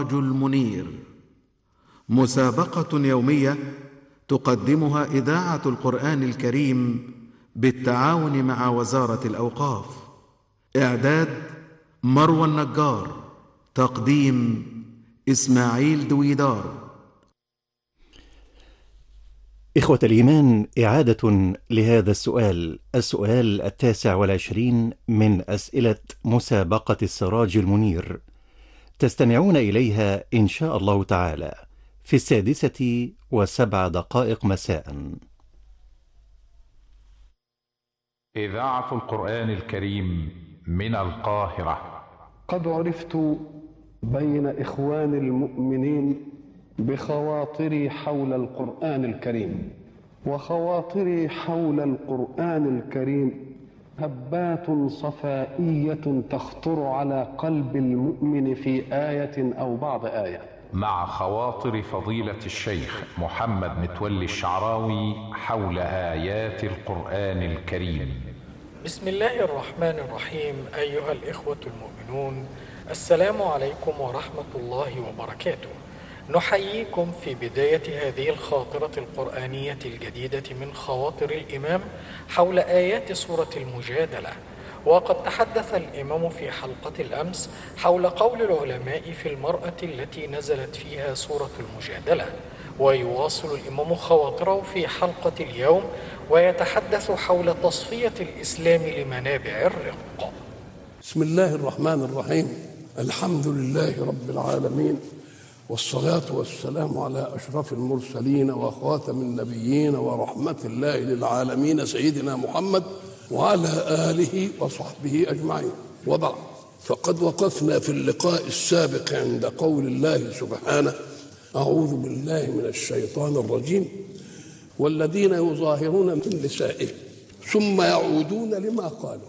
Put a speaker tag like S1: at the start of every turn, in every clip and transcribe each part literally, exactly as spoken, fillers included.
S1: السراج المنير، مسابقة يومية تقدمها إذاعة القرآن الكريم بالتعاون مع وزارة الأوقاف. إعداد مروى النجار، تقديم إسماعيل دويدار.
S2: إخوة الإيمان، إعادة لهذا السؤال، السؤال التاسع والعشرين من أسئلة مسابقة السراج المنير، تستمعون إليها إن شاء الله تعالى في السادسة وسبع دقائق مساء.
S3: إذاعة القرآن الكريم من القاهرة.
S4: قد عرفت بين إخوان المؤمنين بخواطري حول القرآن الكريم، وخواطري حول القرآن الكريم هبات صفائية تخطر على قلب المؤمن في آية أو بعض آية.
S3: مع خواطر فضيلة الشيخ محمد متولي الشعراوي حول آيات القرآن الكريم.
S5: بسم الله الرحمن الرحيم. أيها الإخوة المؤمنون، السلام عليكم ورحمة الله وبركاته. نحييكم في بداية هذه الخاطرة القرآنية الجديدة من خواطر الإمام حول آيات سورة المجادلة. وقد تحدث الإمام في حلقة الأمس حول قول العلماء في المرأة التي نزلت فيها سورة المجادلة، ويواصل الإمام خواطره في حلقة اليوم ويتحدث حول تصفية الإسلام لمنابع الرق.
S4: بسم الله الرحمن الرحيم. الحمد لله رب العالمين، والصلاة والسلام على أشرف المرسلين وخاتم النبيين ورحمة الله للعالمين سيدنا محمد وعلى آله وصحبه أجمعين، وبعد. فقد وقفنا في اللقاء السابق عند قول الله سبحانه: أعوذ بالله من الشيطان الرجيم، والذين يظاهرون من نسائهم ثم يعودون لما قالوا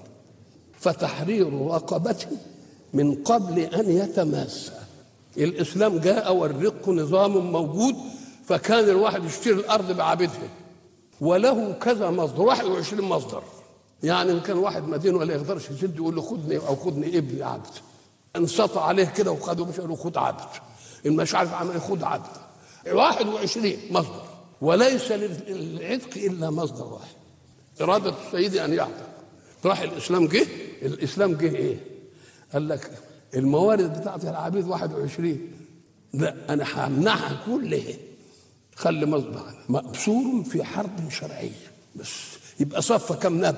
S4: فتحرير رقبة من قبل أن يتماسا. الإسلام جاء والرق نظام موجود، فكان الواحد يشتري الأرض بعبدها وله كذا مصدر، واحد وعشرين مصدر. يعني إن كان واحد مدين ولا يقدرش يسد يقول له خدني أو خدني ابني عبد، انسطع عليه كده وخده مش قال له خد عبد، مش عارف عمل خد عبد. واحد وعشرين مصدر، وليس للعتق إلا مصدر واحد، إرادة السيد أن يعتق. راح الإسلام جه، الإسلام جه إيه؟ قال لك الموارد بتاعت العبيد واحد وعشرين، لا أنا همنعها كلها، خلي مصدر مأسور في حرب شرعية بس. يبقى صفى كم نبع؟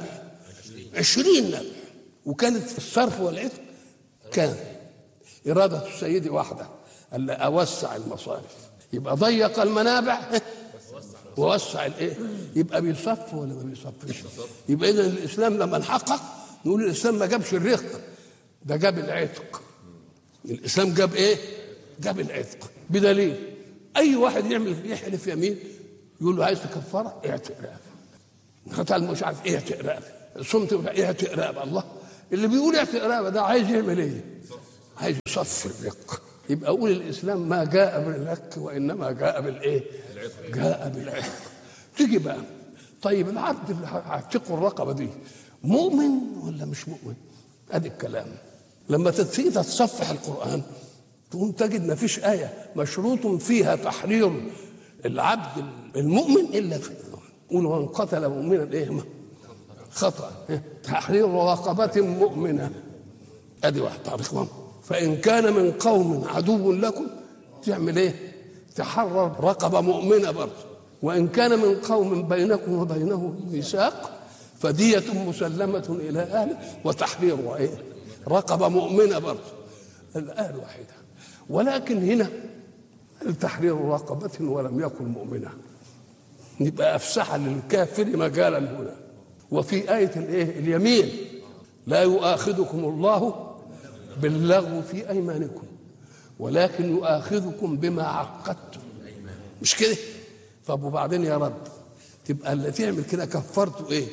S4: عشرين نبع. وكانت في الصرف والعتق كان إرادة السيد واحدة، قال أوسع المصارف، يبقى ضيق المنابع ووسع الايه، يبقى بيصف ولا ما بيصفش؟ يبقى إذا الإسلام لما نحقق نقول الإسلام ما جابش الرق، ده جاب العتق. الإسلام جاب إيه؟ جاب العتق. بدليل أي واحد يعمل يحلف يمين يقول له عايز تكفرة اعتق رقبة، قتل مش عارف ايه اعتق رقبة، صمت اعتق رقبة. الله، اللي بيقول اعتق رقبة ده عايز يعمل ايه؟ عايز يصفي الرق. يبقى أقول الإسلام ما جاء بالرق وإنما جاء بالإيه؟ جاء بالعتق. تيجي بقى طيب العبد اللي هيعتقوا الرقبة دي مؤمن ولا مش مؤمن؟ ادي الكلام. لما تيجي تتصفح القرآن تقوم تجد ما فيش آية مشروط فيها تحرير العبد المؤمن إلا في قول وان قتل مؤمنا إيه خطأ تحرير رقبة مؤمنة. ادي واحد طريق. فإن كان من قوم عدو لكم تعمل إيه؟ تحرر رقبة مؤمنة برضه. وإن كان من قوم بينكم وبينهم ميثاق فدية مسلمة إلى أهله وتحرير إيه؟ رقبة مؤمنة برضه. الآية الواحدة. ولكن هنا التحرير رقبة ولم يكن مؤمنة، يبقى أفسح للكافر مجالا هنا. وفي آية الإيه؟ اليمين: لا يؤاخذكم الله باللغو في أيمانكم ولكن يؤاخذكم بما عقدتم. مش كده؟ طب وبعدين يا رب تبقى اللي تعمل كده كفرته ايه؟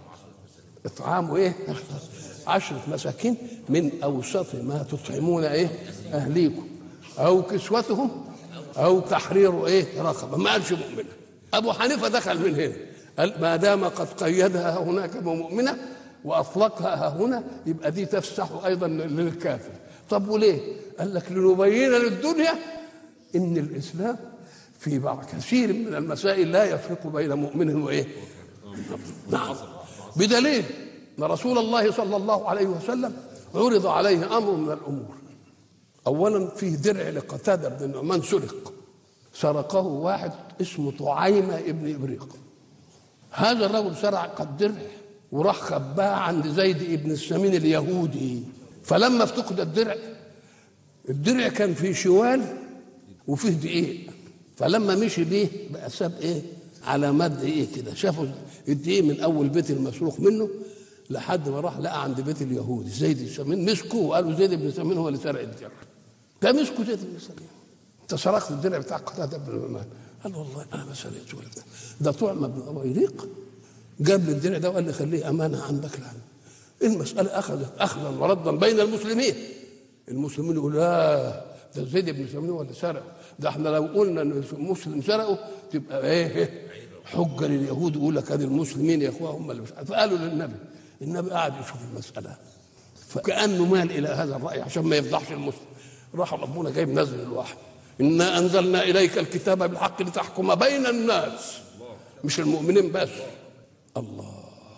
S4: اطعامه ايه؟ عشرة مساكين من اوسط ما تطعمون ايه؟ اهليكم او كسوتهم او تحرير ايه؟ رقبه. ما قالش مؤمنه. ابو حنيفه دخل من هنا قال ما دام قد قيدها هناك بمؤمنه واطلقها هنا يبقى دي تفسح ايضا للكافر. طب وليه؟ قال لك لنبين للدنيا ان الاسلام في بعض كثير من المسائل لا يفرق بين مؤمن وايه. نعم. بدليل ان رسول الله صلى الله عليه وسلم عرض عليه امر من الامور. اولا فيه درع لقتاده بن النعمان سرق، سرقه واحد اسمه طعيمه ابن ابريق. هذا الرجل سرق الدرع وراح خباه عند زيد ابن السمين اليهودي. فلما افتقد الدرع، الدرع كان فيه شوال وفيه دقيق، فلما مشي بيه بقى ساب ايه علامات دقيق كده. شافوا الدقيق من اول بيت المسروق منه لحد ما راح لقى عند بيت اليهودي زيد بن سمين، مسكوه وقالوا زيد بن سمين هو اللي سرق الدرع. ده مسكوا زيد بن سمين، انت سرقت الدرع بتاع قتاده بن النعمان. قال والله انا ما سرقته ولا بتاع ده. طعم بن ابريق جاب لي الدرع ده وقال لي خليه امانه عندك لعنه. المساله اخذت اخذا وردا بين المسلمين. المسلمين يقولوا لا ده زيد بن سمين هو اللي سرق، ده احنا لو قلنا ان المسلم سرقه تبقى ايه حجه لليهود يقول لك ادي المسلمين يا اخوه هم اللي مش عارف. فقالوا للنبي، النبي قاعد يشوف المساله فكانه مال الى هذا الراي عشان ما يفضحش المسلم. راح ربنا جايب نزل الواحد، انا انزلنا اليك الكتاب بالحق لتحكم بين الناس، مش المؤمنين بس. الله،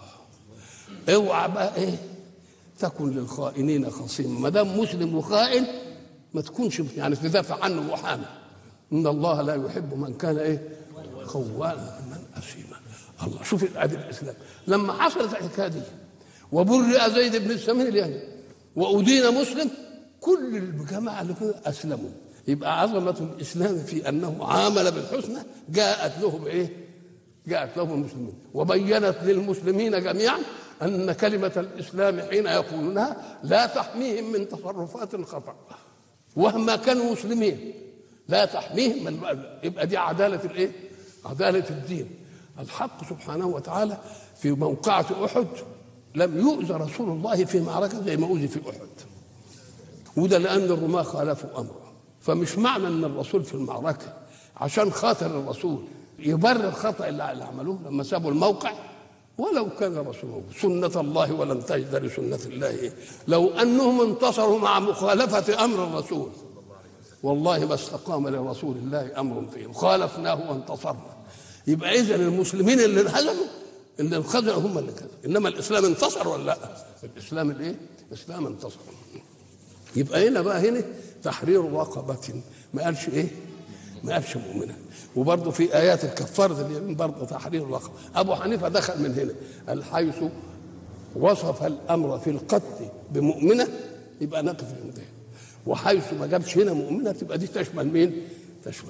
S4: اوعى بقى ايه تكن للخائنين خصيما. ما دام مسلم وخائن ما تكونش يعني تدافع عنه محامي. ان الله لا يحب من كان ايه خوانا من اثيما. الله، شوف الادب الاسلام لما حصلت الحكايه دي وبرئ زيد بن السمين اليهودي وادين مسلم، كل الجماعه اللي كانوا اسلموا. يبقى عظمه الاسلام في انه عامل بالحسنى جاءت له بايه؟ جاءت لهم المسلمين وبينت للمسلمين جميعا أن كلمة الإسلام حين يقولونها لا تحميهم من تصرفات خطأ، وهما كانوا مسلمين لا تحميهم من. يبقى دي عدالة الإيه؟ عدالة الدين. الحق سبحانه وتعالى في موقعة أحد لم يؤذى رسول الله في معركة زي ما أوذي في أحد، وده لأن الرماة خالفوا أمره. فمش معنى أن الرسول في المعركة عشان خاطر الرسول يبرر الخطأ اللي عملوه لما سابوا الموقع، ولو كان رسوله سنة الله ولن تجد لسنة الله إيه؟ لو أنهم انتصروا مع مخالفة أمر الرسول والله ما استقام لرسول الله أمر فيه، خالفناه وانتصرنا. يبقى إذن المسلمين اللي انهزموا اللي انخذلوا هم اللي كذا، إنما الإسلام انتصر ولا لا؟ الإسلام الإيه؟ الإسلام انتصر. يبقى هنا بقى هنا تحرير رقبة، ما قالش إيه؟ ما قالش مؤمنة. وبرضه في آيات الكفارة اليمين برضه تحرير الرقبة. أبو حنيفة دخل من هنا قال حيث وصف الأمر في القتل بمؤمنة يبقى نقف عنده، وحيث ما جابش هنا مؤمنة تبقى دي تشمل مين؟ تشمل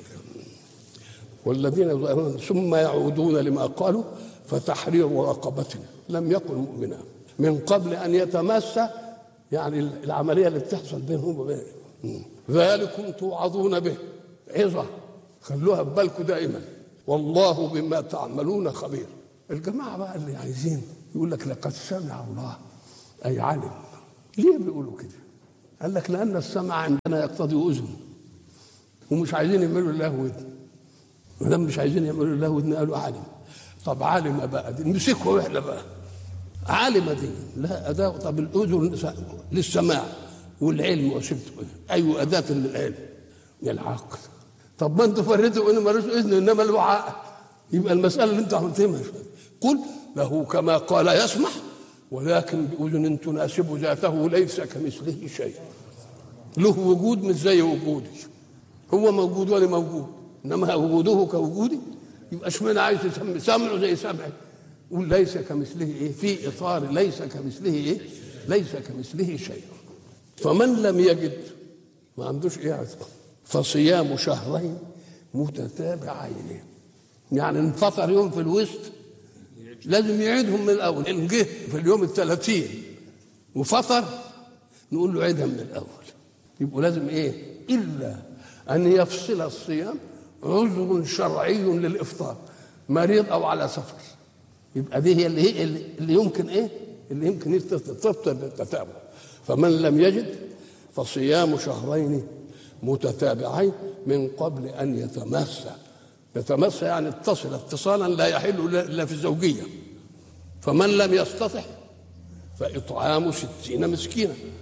S4: والذين يظاهرون ثم يعودون لما قالوا فتحرير رقبة لم يقل مؤمنة من قبل أن يتماس، يعني العملية اللي بتحصل بينهم وبين ذلكم توعظون به عظة، خلوها في بالكم دائما، والله بما تعملون خبير. الجماعة بقى اللي عايزين يقول لك لقد سمع الله أي علم. ليه بيقولوا كده؟ قال لك لأن السمع عندنا يقتضي أذن، ومش عايزين يعملوا الله ودن. ولما مش عايزين يعملوا الله ودن قالوا علم. طب علم بقى دي نمسكه احنا بقى، علم دي لا أداة. طب الأذن للسماع والعلم وسبته أي أداة للعلم العقل. طب ما انتوا فرتوا انه ملوش اذن انما له عقل، يبقى المساله اللي انتوا عملتوها قل له كما قال يسمع ولكن باذن تناسب ذاته ليس كمثله شيء. له وجود مش زي وجودي، هو موجود ولا موجود، انما وجوده كوجودي. يبقى اشمعنى عايز يسمي سمعه زي سمعي؟ قول ليس كمثله ايه، في اطار ليس كمثله ايه، ليس كمثله شيء. فمن لم يجد ما عندوش ايه عزق فصيام شهرين متتابعين، يعني انفطر يوم في الوسط لازم يعيدهم من الاول. ان جه في اليوم الثلاثين وفطر نقول له عيدها من الاول. يبقى لازم ايه؟ الا ان يفصل الصيام عذر شرعي للافطار، مريض او على سفر. يبقى دي هي اللي هي اللي يمكن ايه؟ اللي يمكن تفطر بالتتابع. فمن لم يجد فصيام شهرين متتابعين من قبل أن يتمسى. يتمسى يعني اتصل اتصالا لا يحل إلا في الزوجية. فمن لم يستطع فإطعام ستين مسكينا،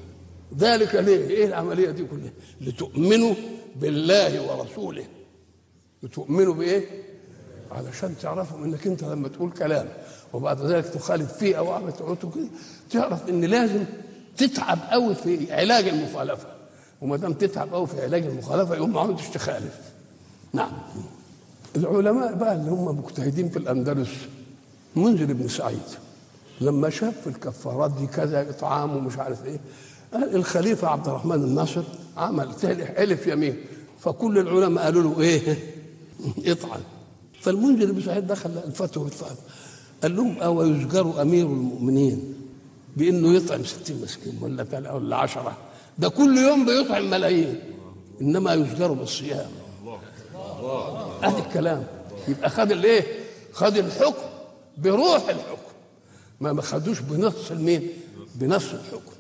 S4: ذلك ليه؟ ايه العمليه دي كلها؟ لتؤمنوا بالله ورسوله. لتؤمنوا بايه؟ علشان تعرفوا انك انت لما تقول كلام وبعد ذلك تخالف فيه او عمل تعوته كده، تعرف ان لازم تتعب قوي في علاج المخالفه، وما دام تتعب قوي في علاج المخالفه يقوم ما عملتش تخالف. نعم. العلماء بقى اللي هم مجتهدين في الاندلس، منذر بن سعيد لما شاف في الكفارات دي كذا اطعام ومش عارف ايه، قال الخليفه عبد الرحمن الناصر عمل حلف يمين، فكل العلماء قالوا له ايه؟ اطعم. فالمنذر بن سعيد دخل الفتوى قال لهم او يزجر امير المؤمنين بانه يطعم ستين مسكين ولا ولا عشرة؟ ده كل يوم بيطعم ملايين، انما يزجر بالصيام. ادي الكلام. يبقى خد الايه؟ خد الحكم بروح الحكم، ما خدوش بنص المين؟ بنص الحكم.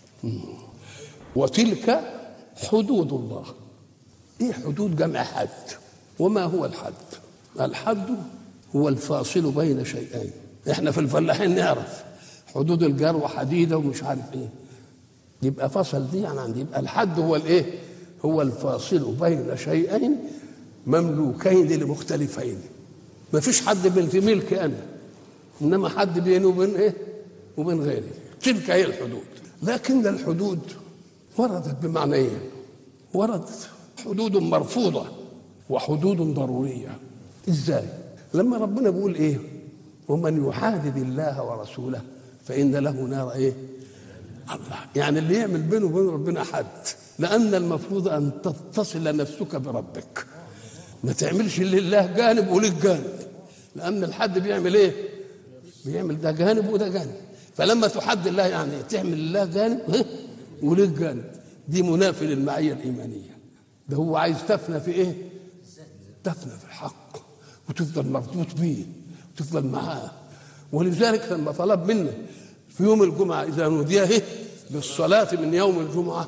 S4: وتلك حدود الله. ايه حدود؟ جمع حد. وما هو الحد؟ الحد هو الفاصل بين شيئين. احنا في الفلاحين نعرف حدود الجار حديده ومش عارف ايه، يبقى فصل دي يعني عندي. يبقى الحد هو الايه؟ هو الفاصل بين شيئين مملوكين لمختلفين. ما فيش حد في ملك انا، انما حد بينه وبين ايه؟ وبين غيري. تلك هي الحدود. لكن الحدود وردت بمعنيين. وردت حدود مرفوضه وحدود ضروريه. ازاي؟ لما ربنا بيقول ايه؟ ومن يحادد الله ورسوله فإن له نار ايه؟ الله. يعني اللي يعمل بينه وبين ربنا حد، لأن المفروض أن تتصل نفسك بربك، ما تعملش لله جانب ولك جانب، لأن الحد بيعمل ايه؟ بيعمل ده جانب وده جانب. فلما تحد الله يعني تعمل لله جانب ولك جانب، دي منافي للمعية الإيمانية. ده هو عايز تفنى في ايه؟ تفنى في الحق وتفضل مربوط بيه وتفضل معاه. ولذلك لما طلب منا في يوم الجمعة إذا نودي بالصلاة من يوم الجمعة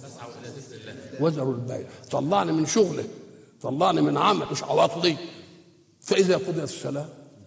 S4: وزروا البيع، طلعني من شغله، طلعني من عمل مش عواطلي. فإذا قضيت الصلاة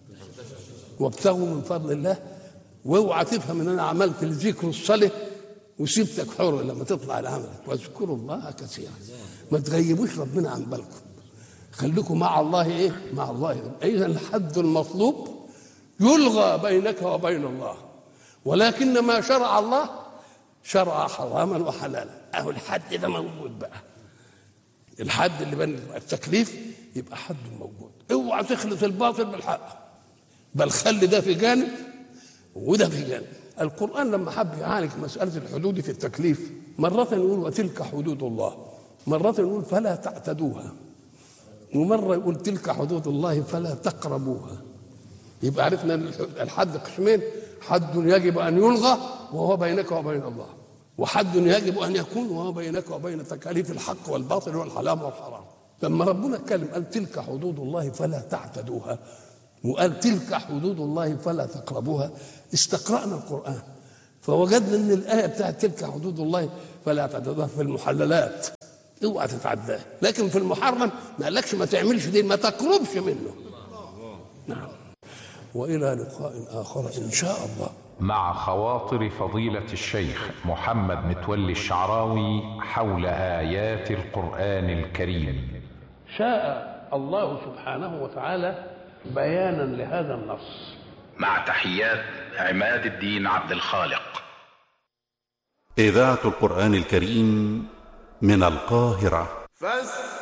S4: وابتغوا من فضل الله. واوعى تفهم ان انا عملت الذكر الصلاة وسيبتك حر لما تطلع لعملك. واذكروا الله كثيرا. ما تغيبوش ربنا عن بالكم، خليكم مع الله ايه؟ مع الله. اذا الحد المطلوب يلغى بينك وبين الله، ولكن ما شرع الله شرع حراما وحلالا. اهو الحد ده موجود بقى. الحد اللي بين التكليف يبقى حد موجود. اوعى تخلط الباطل بالحق، بل خلي ده في جانب وده في جانب. القرآن لما حب يعالج مسألة الحدود في التكليف مرة يقول وتلك حدود الله، مرة يقول فلا تعتدوها، ومرة يقول تلك حدود الله فلا تقربوها. يبقى عرفنا الحد قسمين: حد يجب أن يلغى وهو بينك وبين الله، وحد يجب أن يكون وهو بينك وبين تكاليف الحق والباطل والحلال والحرام. لما ربنا اتكلم قال تلك حدود الله فلا تعتدوها، وقال تلك حدود الله فلا تقربوها، استقرأنا القرآن فوجدنا ان الآية بتاعت تلك حدود الله فلا تعتدوها في المحللات، اوعى تتعداها، لكن في المحرم ما قالكش ما تعملش دي، ما تقربش منه. نعم. وإلى لقاء آخر إن شاء الله.
S3: مع خواطر فضيلة الشيخ محمد متولي الشعراوي حول آيات القرآن الكريم.
S4: شاء الله سبحانه وتعالى بيانا لهذا النص.
S6: مع تحيات عماد الدين عبد الخالق.
S2: إذاعة القرآن الكريم من القاهرة.
S7: فاستمعوا